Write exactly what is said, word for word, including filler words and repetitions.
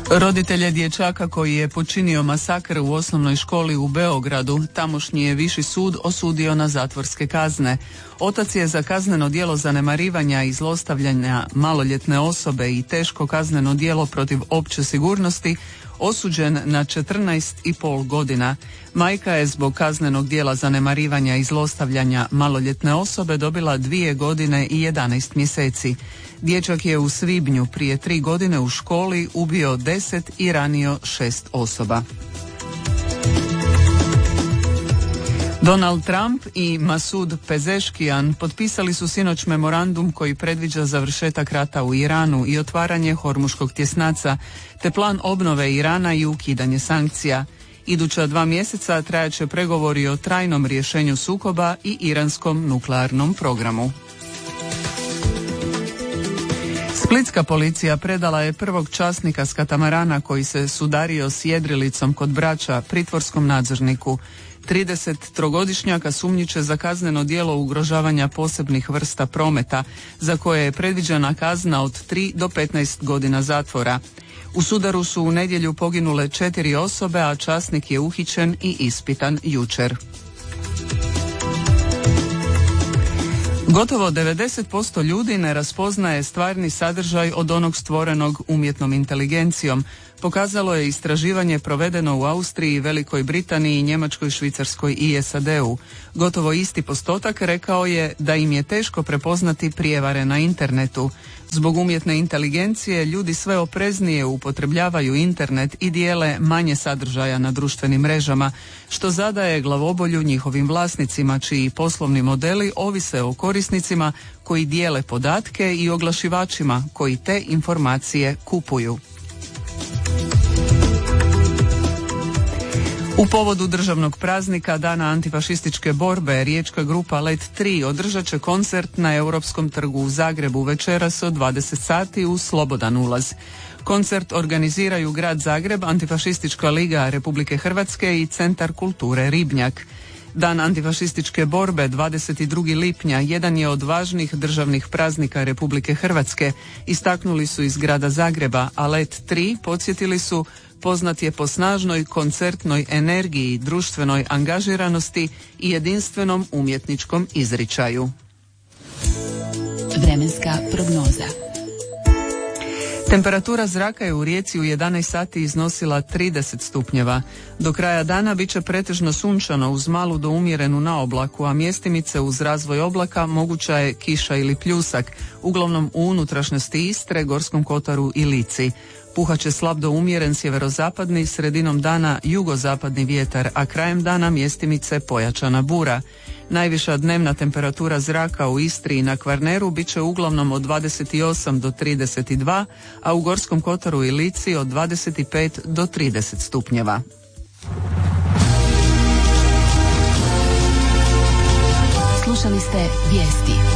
Roditelje dječaka koji je počinio masakr u osnovnoj školi u Beogradu, tamošnji je viši sud osudio na zatvorske kazne. Otac je za kazneno djelo zanemarivanja i zlostavljanja maloljetne osobe i teško kazneno djelo protiv opće sigurnosti osuđen na četrnaest i pol godina. Majka je zbog kaznenog djela zanemarivanja i zlostavljanja maloljetne osobe dobila dvije godine i jedanaest mjeseci. Dječak je u svibnju prije tri godine u školi ubio deset i ranio šest osoba. Donald Trump i Masud Pezeškijan potpisali su sinoć memorandum koji predviđa završetak rata u Iranu i otvaranje Hormuškog tjesnaca, te plan obnove Irana i ukidanje sankcija. Iduća dva mjeseca trajaće pregovori o trajnom rješenju sukoba i iranskom nuklearnom programu. Splitska policija predala je prvog časnika s katamarana koji se sudario s jedrilicom kod Brača pritvorskom nadzorniku. tridesettrogodišnjaka sumnjiče za kazneno djelo ugrožavanja posebnih vrsta prometa, za koje je predviđena kazna od tri do petnaest godina zatvora. U sudaru su u nedjelju poginule četiri osobe, a časnik je uhićen i ispitan jučer. Gotovo devedeset posto ljudi ne raspoznaje stvarni sadržaj od onog stvorenog umjetnom inteligencijom, pokazalo je istraživanje provedeno u Austriji, Velikoj Britaniji, Njemačkoj, Švicarskoj i S A D-u. Gotovo isti postotak rekao je da im je teško prepoznati prijevare na internetu. Zbog umjetne inteligencije ljudi sve opreznije upotrebljavaju internet i dijele manje sadržaja na društvenim mrežama, što zadaje glavobolju njihovim vlasnicima, čiji poslovni modeli ovise o korisnicima koji dijele podatke i oglašivačima koji te informacije kupuju. U povodu državnog praznika Dana antifašističke borbe, riječka grupa Let tri održat će koncert na Europskom trgu u Zagrebu večeras od dvadeset sati uz slobodan ulaz. Koncert organiziraju Grad Zagreb, Antifašistička liga Republike Hrvatske i Centar kulture Ribnjak. Dan antifašističke borbe dvadeset drugog lipnja jedan je od važnih državnih praznika Republike Hrvatske, istaknuli su iz Grada Zagreba, a Let tri podsjetili su poznat je po snažnoj koncertnoj energiji, društvenoj angažiranosti i jedinstvenom umjetničkom izričaju. Vremenska prognoza. Temperatura zraka je u Rijeci u jedanaest sati iznosila trideset stupnjeva. Do kraja dana bit će pretežno sunčano uz malu do umjerenu naoblaku, a mjestimice uz razvoj oblaka moguća je kiša ili pljusak, uglavnom u unutrašnjosti Istre, Gorskom kotaru i Lici. Puhat slab do umjeren sjeverozapadni, sredinom dana jugozapadni vjetar, a krajem dana mjestimice pojačana bura. Najviša dnevna temperatura zraka u Istri i na Kvarneru bit će uglavnom od dvadeset osam do trideset dva, a u Gorskom kotaru i Lici od dvadeset pet do trideset stupnjeva. Slušali ste vijesti.